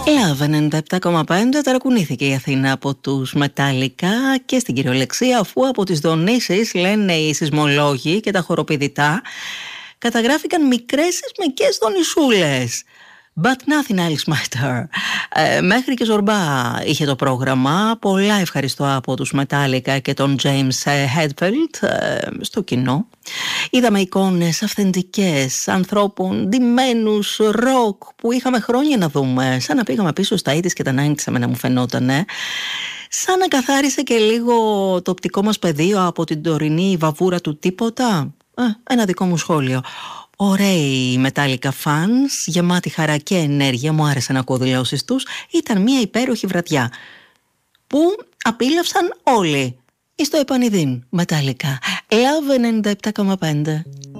Love 97,5 ταρακουνήθηκε η Αθήνα από τους Μετάλλικα και στην κυριολεξία, αφού από τις δονήσεις, λένε οι σεισμολόγοι και τα χοροπηδητά, καταγράφηκαν μικρές σεισμικές δονησούλες. But nothing else matter. Μέχρι και Ζορμπά είχε το πρόγραμμα. Πολλά ευχαριστώ από τους Μετάλλικα και τον James Hetfield στο κοινό. Είδαμε εικόνες αυθεντικές ανθρώπων ντυμένους ροκ που είχαμε χρόνια να δούμε. Σαν να πήγαμε πίσω στα 80's και τα 90's, εμένα μου φαινότανε. Σαν να καθάρισε και λίγο το οπτικό μας πεδίο από την τωρινή βαβούρα του τίποτα. Ένα δικό μου σχόλιο. Ωραίοι Metallica fans, γεμάτη χαρά και ενέργεια, μου άρεσε να ακούω δηλώσεις τους. Ήταν μια υπέροχη βραδιά που απίλαυσαν όλοι. Στο επανειδήν Metallica. Love 97,5.